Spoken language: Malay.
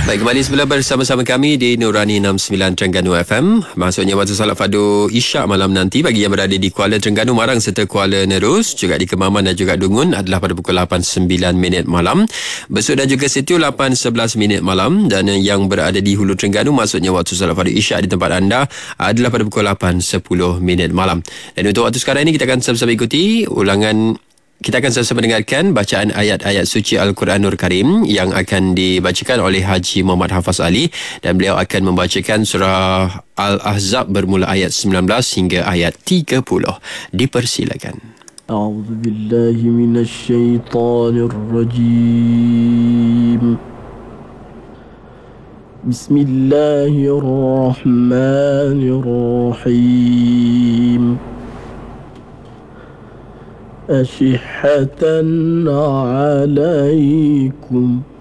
Baik, kembali semula bersama-sama kami di Nurani 69 Terengganu FM. Maksudnya waktu salat fardu Isyak malam nanti bagi yang berada di Kuala Terengganu, Marang serta Kuala Nerus, juga di Kemaman dan juga Dungun adalah pada pukul 8.09 malam. Besut dan juga Setiu 8.11 malam, dan yang berada di Hulu Terengganu maksudnya waktu salat fardu Isyak di tempat anda adalah pada pukul 8.10 malam. Dan untuk waktu sekarang ini kita akan sama-sama ikuti ulangan. Kita akan sama-sama mendengarkan bacaan ayat-ayat suci Al-Quranul Karim yang akan dibacakan oleh Haji Muhammad Hafaz Ali, dan beliau akan membacakan surah Al-Ahzab bermula ayat 19 hingga ayat 30. Dipersilakan. A'udzubillahi minasyaitonirrajim. Bismillahirrahmanirrahim. أشحة عليكم